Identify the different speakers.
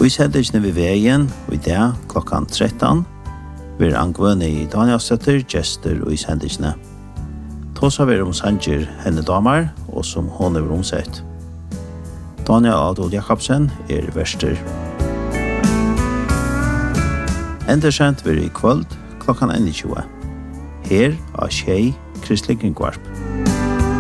Speaker 1: Og i sendingen ved veien, og i dag klokkan 13, vil angående i Danielsøtter, gjester og i sendingene. Tåsa vi sanger henne damer, og som hun er omsett. Daniel Adol Jakobsen verster. Endersendt vil i kvöld klokkan 21. Her av Tjei Kristelig Kringvarp.